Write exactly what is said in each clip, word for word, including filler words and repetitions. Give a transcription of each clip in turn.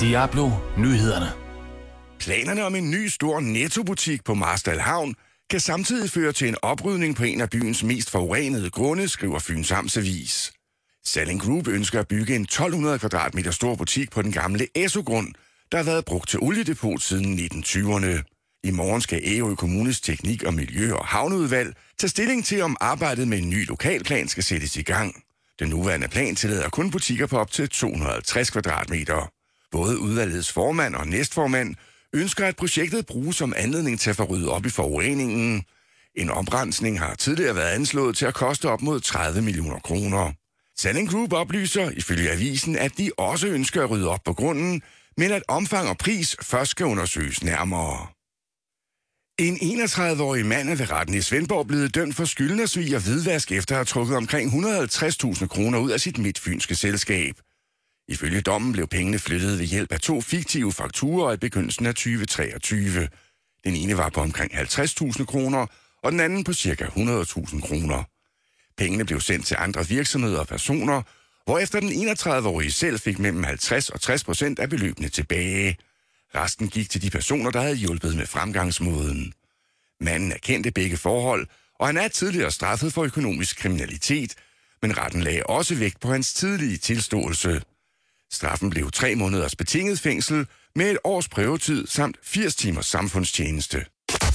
Diablo Nyhederne. Planerne om en ny stor Netto-butik på Marstal Havn kan samtidig føre til en oprydning på en af byens mest forurenede grunde, skriver Fyns Amtsavis. Salling Group ønsker at bygge en tolv hundrede kvadratmeter stor butik på den gamle Esso-grund, der har været brugt til oliedepot siden nitten tyverne. I morgen skal Ærø Kommunes teknik- og miljø- og havneudvalg tage stilling til, om arbejdet med en ny lokalplan skal sættes i gang. Den nuværende plan tillader kun butikker på op til to hundrede og halvtreds kvadratmeter. Både udvalgets formand og næstformand ønsker, at projektet bruges som anledning til at få ryddet op i forureningen. En oprensning har tidligere været anslået til at koste op mod tredive millioner kroner. Salling Group oplyser ifølge avisen, at de også ønsker at rydde op på grunden, men at omfang og pris først skal undersøges nærmere. En enogtredive-årig mand er ved retten i Svendborg blevet dømt for skyldnersvig og hvidvask efter at have trukket omkring et hundrede og halvtreds tusind kroner ud af sit midtfynske selskab. Ifølge dommen blev pengene flyttet ved hjælp af to fiktive fakturer i begyndelsen af tyve treogtyve. Den ene var på omkring halvtreds tusind kroner, og den anden på ca. hundrede tusind kroner. Pengene blev sendt til andre virksomheder og personer, hvorefter den enogtredive-årige selv fik mellem halvtreds og tres procent af beløbene tilbage. Resten gik til de personer, der havde hjulpet med fremgangsmåden. Manden erkendte begge forhold, og han er tidligere straffet for økonomisk kriminalitet, men retten lagde også vægt på hans tidlige tilståelse. Straffen blev tre måneders betinget fængsel med et års prøvetid samt firs timers samfundstjeneste.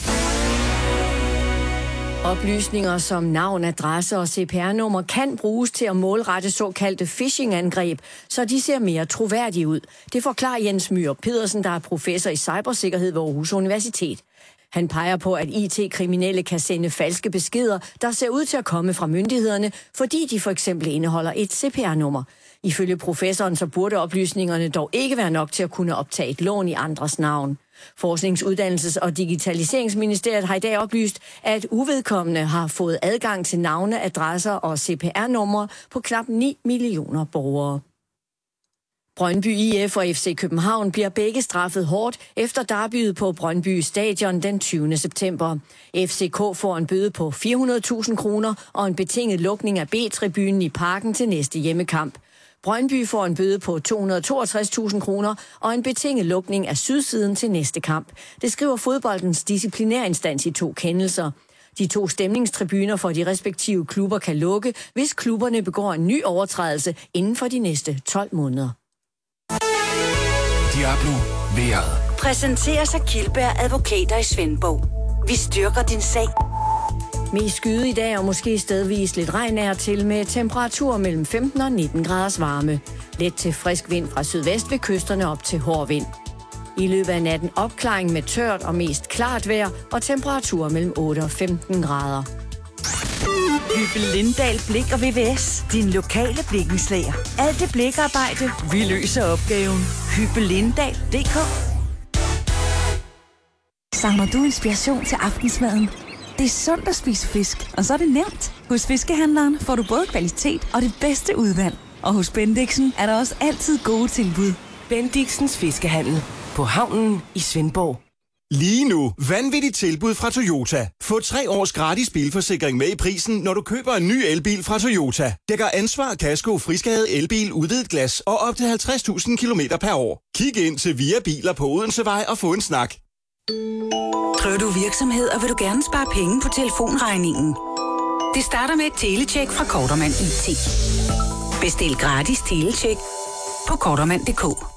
Oplysninger som navn, adresse og C P R-nummer kan bruges til at målrette såkaldte phishing-angreb, så de ser mere troværdige ud. Det forklarer Jens Myhr Pedersen, der er professor i cybersikkerhed ved Aarhus Universitet. Han peger på, at I T-kriminelle kan sende falske beskeder, der ser ud til at komme fra myndighederne, fordi de for eksempel indeholder et C P R-nummer. Ifølge professoren så burde oplysningerne dog ikke være nok til at kunne optage et lån i andres navn. Forsknings-, Uddannelses- og Digitaliseringsministeriet har i dag oplyst, at uvedkommende har fået adgang til navne, adresser og C P R-numre på knap ni millioner borgere. Brøndby I F og F C København bliver begge straffet hårdt efter derbyet på Brøndby Stadion den tyvende september. F C K får en bøde på fire hundrede tusind kroner og en betinget lukning af B-tribunen i Parken til næste hjemmekamp. Brøndby får en bøde på to hundrede og toogtres tusind kroner og en betinget lukning af sydsiden til næste kamp. Det skriver fodboldens disciplinærinstans i to kendelser. De to stemningstribuner for de respektive klubber kan lukke, hvis klubberne begår en ny overtrædelse inden for de næste tolv måneder. Diablo vejret. Præsenteres af Kildberg Advokater i Svendborg. Vi styrker din sag. Mest skyde i dag og måske stedvis lidt regn er til med temperaturer mellem femten og nitten graders varme. Let til frisk vind fra sydvest ved kysterne op til hård vind. I løbet af natten opklaring med tørt og mest klart vejr og temperaturer mellem otte og femten grader. Hyppel Lindahl Blik og V V S. Din lokale blikkenslager. Alt det blikarbejde, vi løser opgaven. Hyppel Lindahl punktum d k. Savner du inspiration til aftensmaden? Det er sundt at spise fisk, og så er det nemt. Hos Fiskehandleren får du både kvalitet og det bedste udvalg. Og hos Bendixen er der også altid gode tilbud. Bendixens Fiskehandel på havnen i Svendborg. Lige nu, vanvittigt tilbud fra Toyota. Få tre års gratis bilforsikring med i prisen, når du køber en ny elbil fra Toyota. Dækker ansvar, kasko, friskade, elbil, udvidet glas og op til halvtreds tusind kilometer per år. Kig ind til Via Biler på Odensevej og få en snak. Driver du virksomhed, og vil du gerne spare penge på telefonregningen? Det starter med et telecheck fra Kortermand I T. Bestil gratis telecheck på kortermand punktum d k.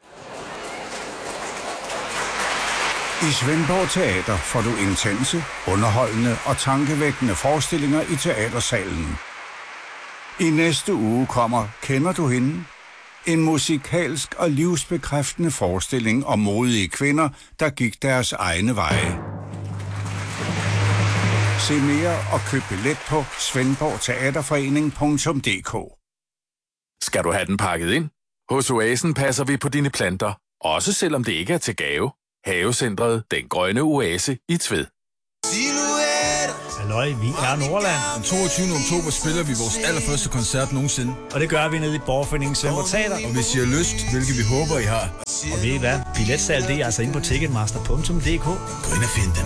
I Svendborg Teater får du intense, underholdende og tankevækkende forestillinger i teatersalen. I næste uge kommer Kender du hende? En musikalsk og livsbekræftende forestilling om modige kvinder, der gik deres egne veje. Se mere og køb billet på svendborg teaterforening punktum d k. Skal du have den pakket ind? Hos Oasen passer vi på dine planter, også selvom det ikke er til gave. Havecentret Den Grønne Oase i Tved. Halløj, vi er Nordland. Den toogtyvende oktober spiller vi vores allerførste koncert nogensinde. Og det gør vi nede i Borgerforeningen Svendborg Teater. Og hvis I har lyst, hvilket vi håber, I har. Og ved I hvad? Billetsalg, det er altså inde på ticketmaster punktum d k. Gå ind og find dem.